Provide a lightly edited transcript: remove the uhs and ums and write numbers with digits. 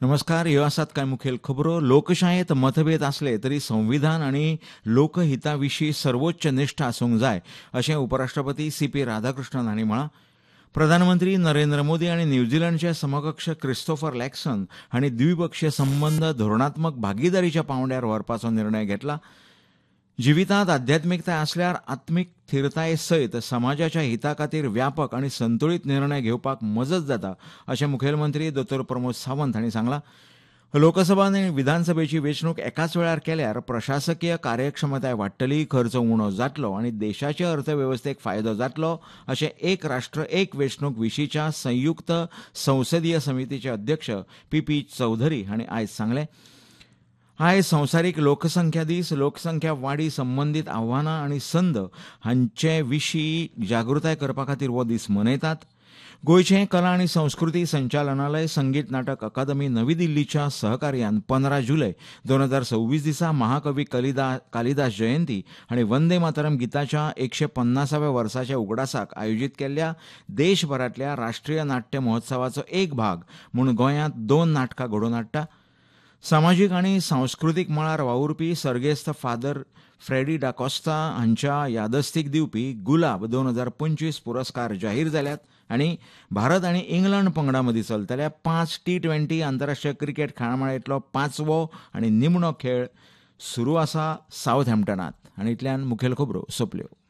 नमस्कार. ह्यो आसात कांय मुखेल खबरो. लोकशायेंत मतभेद आसले तरी संविधान आनी लोकहिताविशीं सर्वोच्च निश्ठ आसूंक जाय अशें उपराष्ट्रपती सी.पी. राधाकृष्णन हांणी म्हळां. प्रधानमंत्री नरेंद्र मोदी आनी न्यूझीलंडचे समकक्ष क्रिस्टोफर लॅक्सन हांणी द्विपक्षीय संबंद धोरणात्मक भागीदारीच्या पांवड्यार व्हरपाचो निर्णय घेतला. जिवितांत आध्यात्मिकताय आसल्यार आत्मीक थीरताये सयत समाजाच्या हिता खातीर व्यापक आनी संतुळीत निर्णय घेवपाक मजत जाता अशें मुखेलमंत्री दोतोर प्रमोद सावंत हांणी सांगलां. लोकसभा आनी विधानसभेची वेंचणूक एकाच वेळार केल्यार प्रशासकीय कार्यक्षमताय वाडटली, खर्च उणो जातलो आनी देशाचे अर्थवेवस्थेक फायदो जातलो अशें एक राष्ट्र एक वेंचणूक विशींच्या संयुक्त संसदीय समितीचे अध्यक्ष पी.पी. चौधरी हांणी आयज सांगलें. आयज संवसारीक लोकसंख्या दीस. लोकसंख्या वाडी संबंदीत आव्हानां आनी संद हांचे विशीं जागृताय करपा खातीर हो दीस मनयतात. गोंयचें कला आनी संस्कृती संचालनालय संगीत नाटक अकादमी नवी दिल्लीच्या सहकार्यान 15 जुलय 2026 दिसा महाकवी कालिदास जयंती आनी वंदे मातरम गिताच्या 150व्या वर्साच्या उगडासाक आयोजीत केल्ल्या देशभरांतल्या राष्ट्रीय नाट्य महोत्सवाचो एक भाग म्हूण गोंयांत 2 नाटकां घडोवन हाडटा. सामाजीक आनी सांस्कृतीक मळार वावुरपी सर्गेस्त फादर फ्रेडी डाकोस्ता हांच्या यादस्तीक दिवपी गुलाब 2025 पुरस्कार जाहीर जाल्यात आनी भारत आनी इंग्लंड पंगडा मदीं चलतल्या 5 T20 आंतरराष्ट्रीय क्रिकेट खेळामाळेंतलो 5वो आनी निमणो खेळ सुरू आसा सावथ हॅम्प्टनांत. आनी इतल्यान मुखेल खबरो सोंपल्यो.